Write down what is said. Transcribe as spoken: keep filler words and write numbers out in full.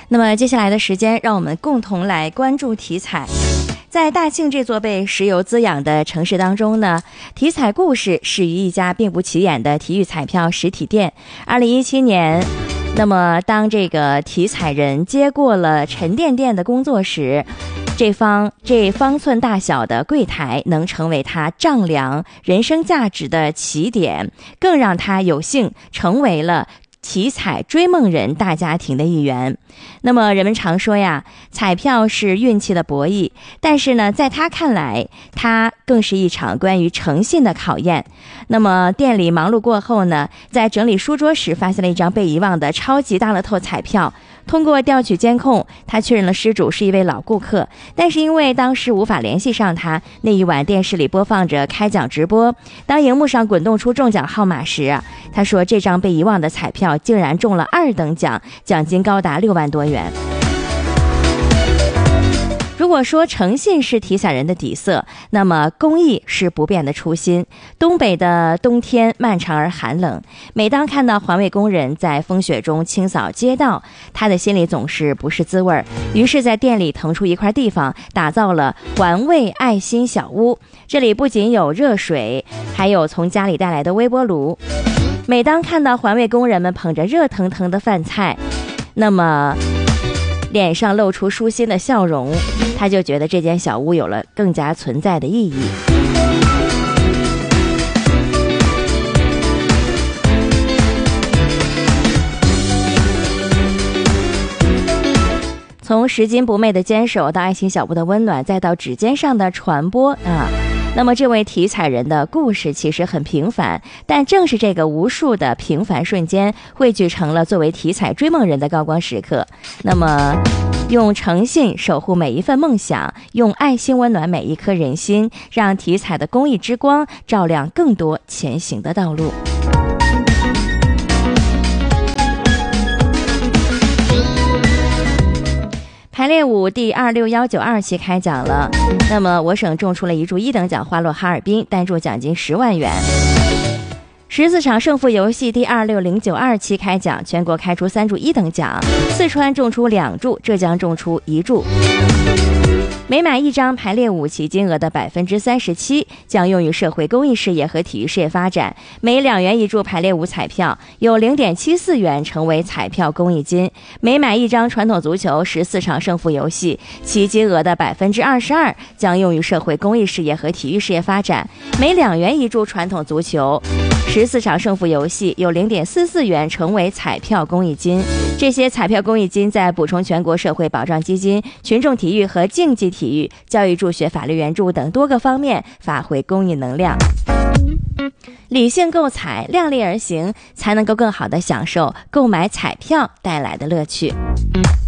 那么接下来的时间，让我们共同来关注体彩。在大庆这座被石油滋养的城市当中呢，体彩故事始于一家并不起眼的体育彩票实体店。二零一七年，那么当这个体彩人接过了沉甸甸的工作时，这方这方寸大小的柜台能成为他丈量人生价值的起点，更让他有幸成为了体彩追梦人大家庭的一员。那么人们常说呀，彩票是运气的博弈，但是呢，在他看来，它更是一场关于诚信的考验。那么店里忙碌过后呢，在整理书桌时发现了一张被遗忘的超级大乐透彩票。通过调取监控，他确认了失主是一位老顾客，但是因为当时无法联系上他，那一晚电视里播放着开奖直播。当荧幕上滚动出中奖号码时，他说这张被遗忘的彩票竟然中了二等奖，奖金高达六万多元。如果说诚信是体彩人的底色，那么公益是不变的初心。东北的冬天漫长而寒冷，每当看到环卫工人在风雪中清扫街道，他的心里总是不是滋味。于是在店里腾出一块地方，打造了环卫爱心小屋。这里不仅有热水，还有从家里带来的微波炉。每当看到环卫工人们捧着热腾腾的饭菜，那么脸上露出舒心的笑容，他就觉得这间小屋有了更加存在的意义。从拾金不昧的坚守到爱心小屋的温暖，再到指尖上的传播啊，那么这位体彩人的故事其实很平凡，但正是这个无数的平凡瞬间汇聚成了作为体彩追梦人的高光时刻。那么用诚信守护每一份梦想，用爱心温暖每一颗人心，让体彩的公益之光照亮更多前行的道路。排列五第二六一九二期开奖了，那么我省中出了一注一等奖花落哈尔滨，单注奖金十万元。十四场胜负游戏第二六零九二期开奖，全国开出三注一等奖，四川中出两注，浙江中出一注。每买一张排列五其金额的百分之三十七将用于社会公益事业和体育事业发展。每两元一注排列五彩票有零点七四元成为彩票公益金。每买一张传统足球十四场胜负游戏，其金额的百分之二十二将用于社会公益事业和体育事业发展。每两元一注传统足球十四场胜负游戏有零点四四元成为彩票公益金。这些彩票公益金在补充全国社会保障基金、群众体育和竞技体育、教育助学、法律援助等多个方面发挥公益能量。理性购彩，量力而行，才能够更好地享受购买彩票带来的乐趣。